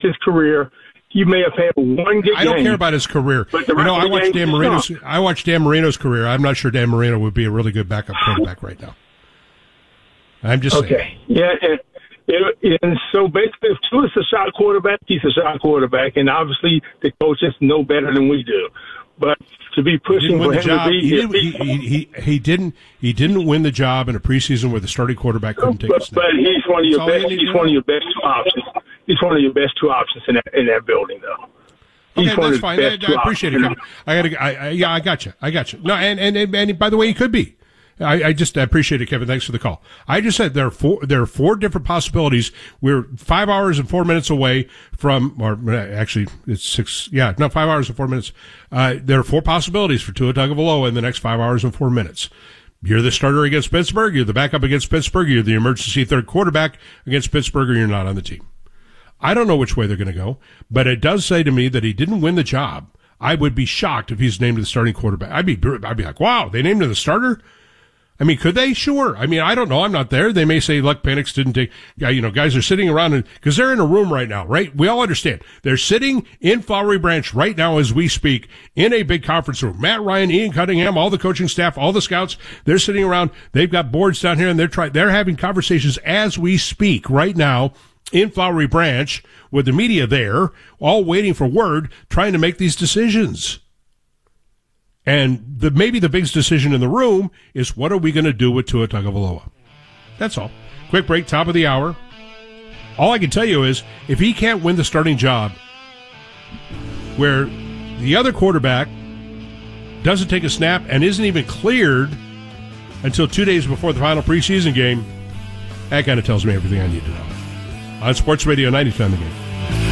his career, he may have had one good game. I don't care about his career. But the rest of the I watched Dan Marino's career. I'm not sure Dan Marino would be a really good backup quarterback right now. I'm just saying. Okay. Yeah. And so basically, if Tua's a shot quarterback, he's a shot quarterback, and obviously the coaches know better than we do. But to be pushing for him to be, he didn't win the job in a preseason where the starting quarterback couldn't take a snap. But he's one of your best. He's one of your best two options. He's one of your best two options in that building, though. Okay, that's fine. I appreciate it, Kevin. I got you. No, and by the way, he could be. I just appreciate it, Kevin. Thanks for the call. I just said there are four different possibilities. We're 5 hours and 4 minutes away from, or actually it's 6. Yeah, no, 5 hours and 4 minutes. There are four possibilities for Tua Tagovailoa in the next 5 hours and 4 minutes. You're the starter against Pittsburgh. You're the backup against Pittsburgh. You're the emergency third quarterback against Pittsburgh, or you're not on the team. I don't know which way they're going to go, but it does say to me that he didn't win the job. I would be shocked if he's named the starting quarterback. I'd be like, wow, they named him the starter? I mean, could they? Sure. I mean, I don't know. I'm not there. They may say Luck Penix didn't take, guys are sitting around because they're in a room right now, right? We all understand. They're sitting in Flowery Branch right now as we speak in a big conference room. Matt Ryan, Ian Cunningham, all the coaching staff, all the scouts, they're sitting around. They've got boards down here and they're having conversations as we speak right now in Flowery Branch with the media there, all waiting for word, trying to make these decisions. And maybe the biggest decision in the room is, what are we going to do with Tua Tagovailoa? That's all. Quick break, top of the hour. All I can tell you is, if he can't win the starting job where the other quarterback doesn't take a snap and isn't even cleared until 2 days before the final preseason game, that kind of tells me everything I need to know. On Sports Radio 92 on the Game.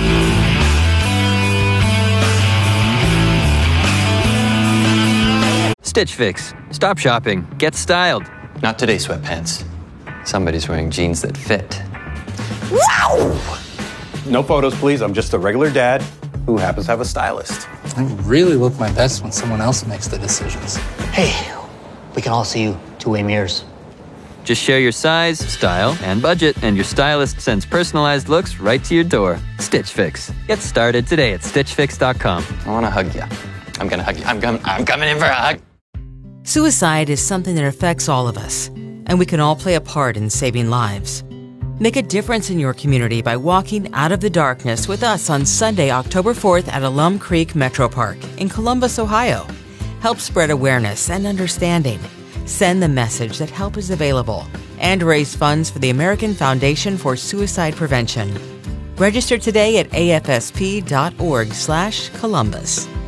Stitch Fix. Stop shopping. Get styled. Not today, sweatpants. Somebody's wearing jeans that fit. Wow! No photos, please. I'm just a regular dad who happens to have a stylist. I really look my best when someone else makes the decisions. Hey, we can all see you two-way mirrors. Just share your size, style, and budget, and your stylist sends personalized looks right to your door. Stitch Fix. Get started today at StitchFix.com. I want to hug you. I'm going to hug you. I'm coming in for a hug. Suicide is something that affects all of us, and we can all play a part in saving lives. Make a difference in your community by walking out of the darkness with us on Sunday, October 4th at Alum Creek Metro Park in Columbus, Ohio. Help spread awareness and understanding. Send the message that help is available and raise funds for the American Foundation for Suicide Prevention. Register today at afsp.org/Columbus.